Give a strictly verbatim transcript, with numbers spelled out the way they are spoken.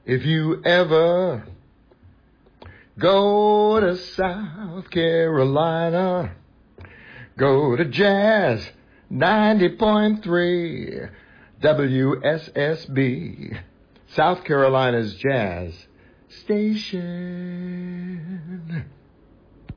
If you ever go to South Carolina, go to Jazz ninety point three W S S B, South Carolina's Jazz Station.